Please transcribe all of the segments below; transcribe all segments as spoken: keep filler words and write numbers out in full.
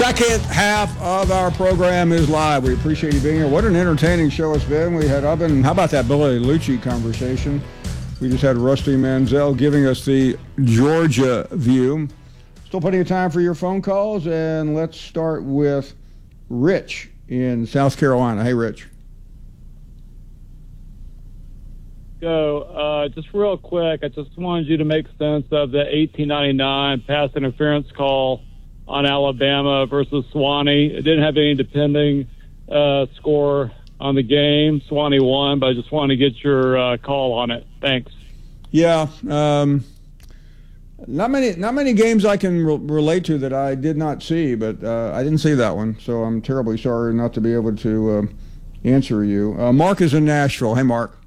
second half of our program is live. We appreciate you being here. What an entertaining show it's been. We had up and how about that Billy Lucci conversation? We just had Rusty Mansell giving us the Georgia view. Still plenty of time for your phone calls, and let's start with Rich in South Carolina. Hey, Rich. Go. Uh, just real quick, I just wanted you to make sense of the eighteen ninety-nine pass interference call on Alabama versus Swanee. It didn't have any depending uh, score on the game. Swanee won, but I just wanted to get your uh, call on it. Thanks. Yeah. Um, not many not many games I can re- relate to that I did not see, but uh, I didn't see that one, so I'm terribly sorry not to be able to uh, answer you. Uh, Mark is in Nashville. Hey, Mark.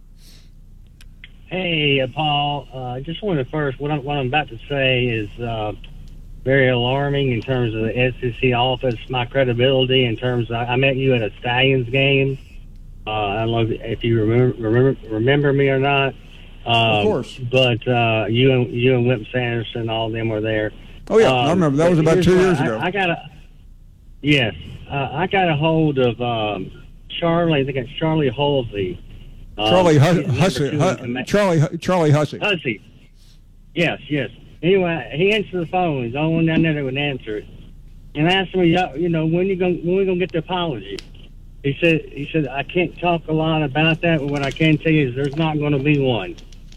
Hey, uh, Paul. I uh, just wanted to first, what I'm, what I'm about to say is uh, very alarming in terms of the S E C office, my credibility in terms of, I met you at a Stallions game. Uh, I don't know if you remember remember, remember me or not. Um, of course. But uh, you and you and Whip Sanderson, all of them were there. Oh, yeah, um, I remember. That was about two years I, ago. I got a, yes, uh, I got a hold of um, Charlie, I think it's Charlie Halsey. Charlie um, Hussey. Hu- Charlie Charlie Hussey. Hussey. Yes, yes. Anyway, he answered the phone. He's the only one down there that would answer it. And I asked him, you know, when you going when we gonna get the apology? He said, he said, I can't talk a lot about that, but what I can tell you is there's not going to be one.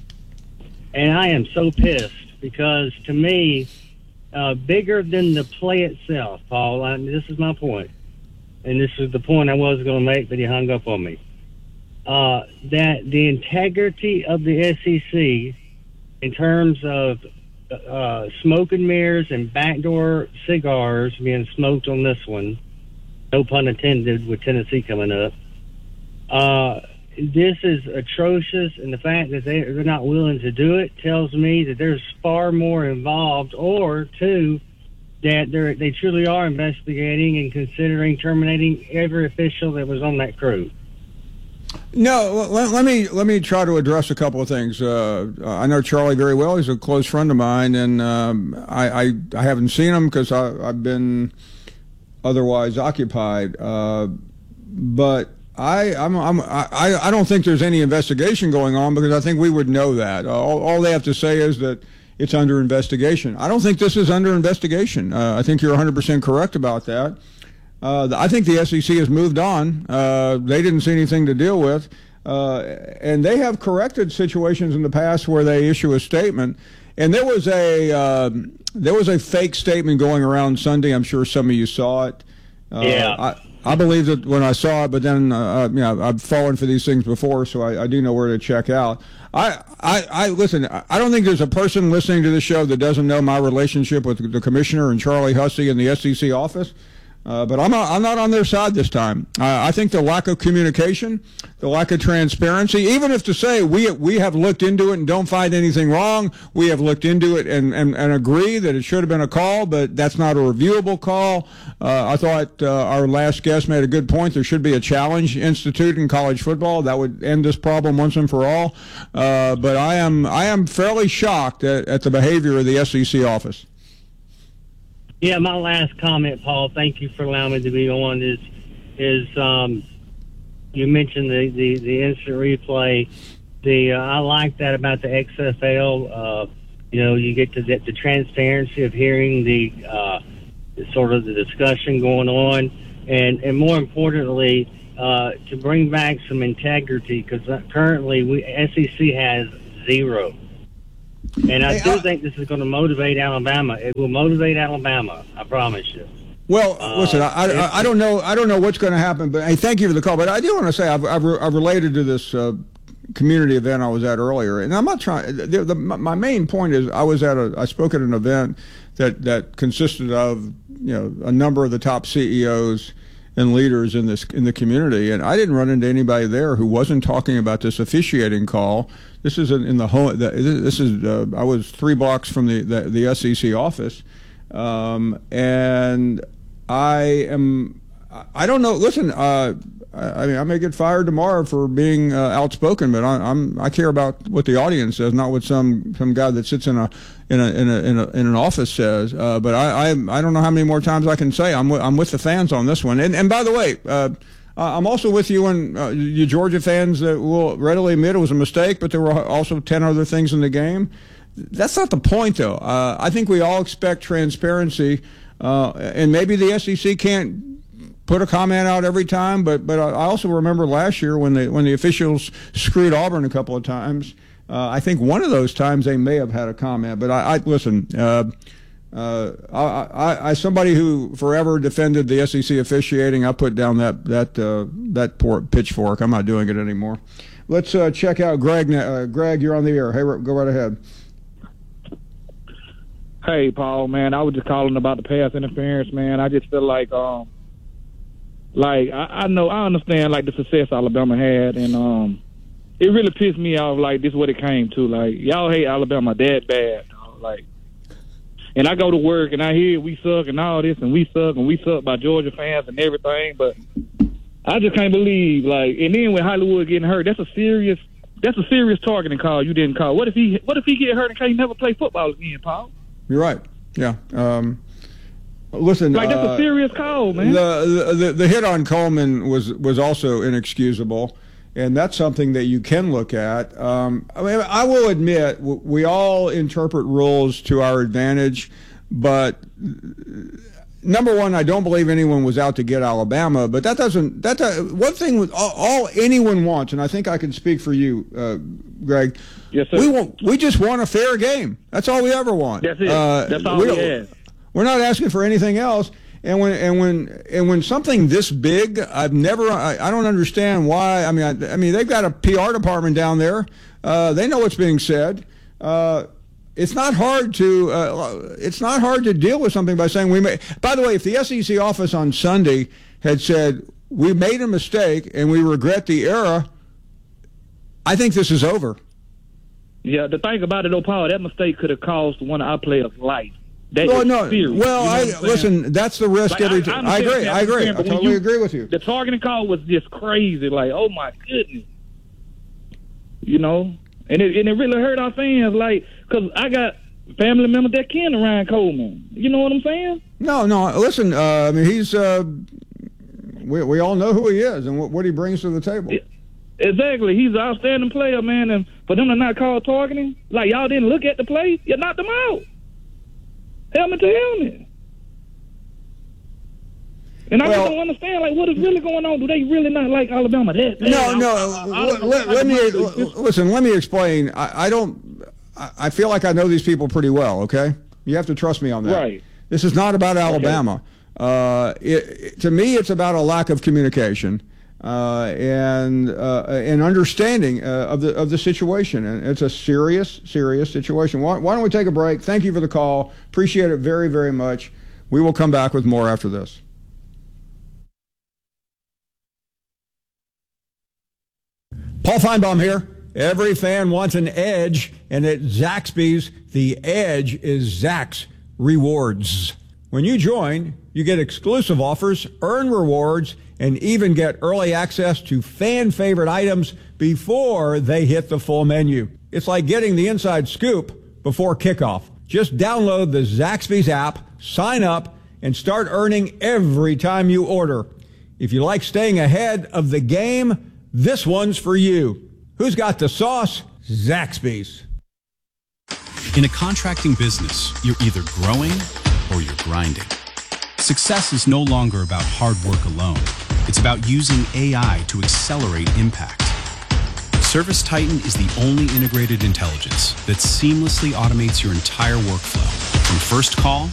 And I am so pissed because to me, uh, bigger than the play itself, Paul. I, this is my point, and this is the point I was going to make, but he hung up on me. Uh, that the integrity of the S E C in terms of uh, smoke and mirrors and backdoor cigars being smoked on this one, no pun intended, with Tennessee coming up, uh, this is atrocious, and the fact that they, they're not willing to do it tells me that there's far more involved, or two, that they're, they truly are investigating and considering terminating every official that was on that crew. No, let, let me let me try to address a couple of things. Uh, I know Charlie very well. He's a close friend of mine, and um, I, I I haven't seen him because I've been otherwise occupied. Uh, but I I'm, I'm I I don't think there's any investigation going on because I think we would know that. All, all they have to say is that it's under investigation. I don't think this is under investigation. Uh, I think you're one hundred percent correct about that. Uh, I think the S E C has moved on. Uh, they didn't see anything to deal with. Uh, and they have corrected situations in the past where they issue a statement. And there was a uh, there was a fake statement going around Sunday. I'm sure some of you saw it. Uh, yeah. I, I believed it when I saw it, but then uh, you know, I've fallen for these things before, so I, I do know where to check out. I, I, I listen, I don't think there's a person listening to this show that doesn't know my relationship with the commissioner and Charlie Hussey in the S E C office. Uh, but I'm not, I'm not on their side this time. Uh, I think the lack of communication, the lack of transparency, even if to say we we have looked into it and don't find anything wrong, we have looked into it and, and, and agree that it should have been a call, but that's not a reviewable call. Uh, I thought uh, our last guest made a good point. There should be a challenge institute in college football that would end this problem once and for all. Uh, but I am I am fairly shocked at, at the behavior of the S E C office. Yeah, my last comment, Paul, thank you for allowing me to be on, is is um, you mentioned the, the, the instant replay. The uh, I like that about the X F L. Uh, you know, you get to the, the transparency of hearing the, uh, the sort of the discussion going on, and, and more importantly, uh, to bring back some integrity, because currently we, S E C has zero. And I hey, do I, think this is going to motivate Alabama. It will motivate Alabama. I promise you. Well, uh, listen, I, I, I don't know. I don't know what's going to happen, but hey, thank you for the call. But I do want to say I've I've, re, I've related to this uh, community event I was at earlier, and I'm not trying. The, the, my main point is I was at a I spoke at an event that that consisted of you know a number of the top C E Os and leaders in this in the community, and I didn't run into anybody there who wasn't talking about this officiating call. This is in the home. This is uh, I was three blocks from the the, the S E C office, um, and I am I don't know. Listen, uh, I, I mean, I may get fired tomorrow for being uh, outspoken, but I, I'm I care about what the audience says, not what some some guy that sits in a in a in a in, a, in an office says. Uh, but I, I I don't know how many more times I can say I'm w- I'm with the fans on this one. And and by the way, uh, I'm also with you and uh, you Georgia fans that will readily admit it was a mistake, but there were also ten other things in the game. That's not the point, though. Uh, I think we all expect transparency, uh, and maybe the S E C can't put a comment out every time, but but I also remember last year when the when the officials screwed Auburn a couple of times. Uh, I think one of those times they may have had a comment, but I, I listen. Uh, uh, I, I, I somebody who forever defended the S E C officiating. I put down that that uh, that poor pitchfork. I'm not doing it anymore. Let's uh, check out Greg. Uh, Greg, you're on the air. Hey, go right ahead. Hey, Paul, man, I was just calling about the pass interference, man. I just feel like, um, like I, I know, I understand, like the success Alabama had, and um, it really pissed me off. Like this is what it came to. Like y'all hate Alabama that bad, dog. Like, and I go to work and I hear we suck and all this, and we suck and we suck by Georgia fans and everything, but I just can't believe, like, and then with Hollywood getting hurt, that's a serious, that's a serious targeting call you didn't call. What if he, what if he get hurt and can't never play football again, Paul? You're right. Yeah. Um, listen, like that's uh, a serious call, man. The, the the hit on Coleman was was also inexcusable, and that's something that you can look at. Um, I mean, I will admit we all interpret rules to our advantage, but number one, I don't believe anyone was out to get Alabama. But that doesn't. That uh, one thing with all, all anyone wants, and I think I can speak for you, uh, Greg. Yes, sir. We want. We just want a fair game. That's all we ever want. That's it. Uh, That's all we, we have. We're not asking for anything else. And when and when and when something this big, I've never. I, I don't understand why. I mean, I, I mean, they've got a P R department down there. Uh, they know what's being said. Uh, it's not hard to. Uh, it's not hard to deal with something by saying we may. By the way, if the S E C office on Sunday had said we made a mistake and we regret the error, I think this is over. Yeah, the thing about it, though, Paul, that mistake could have cost one of our players' life. That no, is no. serious. Well, you know I listen. That's the risk like, every time. I, I agree. I agree. I totally you, agree with you. The targeting call was just crazy. Like, oh my goodness, you know, and it and it really hurt our fans. Like, cause I got family members that kin around Coleman. You know what I'm saying? No, no. Listen, uh, I mean, he's. Uh, we we all know who he is and what, what he brings to the table. It, Exactly. He's an outstanding player, man, and for them to not call targeting, like y'all didn't look at the play, you knocked them out. Helmet to helmet. And I well, just don't understand, like, what is really going on? Do they really not like Alabama that bad? No, no. I, I, I let, let me, listen, let me explain. I, I don't, I feel like I know these people pretty well, okay? You have to trust me on that. Right. This is not about Alabama. Okay. Uh, it, it, to me, it's about a lack of communication. Uh, and uh, and understanding uh, of the of the situation, and it's a serious, serious situation. Why, why don't we take a break? Thank you for the call. Appreciate it very, very much. We will come back with more after this. Paul Feinbaum here. Every fan wants an edge, and at Zaxby's, the edge is Zax Rewards. When you join, you get exclusive offers, earn rewards, and even get early access to fan-favorite items before they hit the full menu. It's like getting the inside scoop before kickoff. Just download the Zaxby's app, sign up, and start earning every time you order. If you like staying ahead of the game, this one's for you. Who's got the sauce? Zaxby's. In a contracting business, you're either growing or you're grinding. Success is no longer about hard work alone. It's about using A I to accelerate impact. ServiceTitan is the only integrated intelligence that seamlessly automates your entire workflow, from first call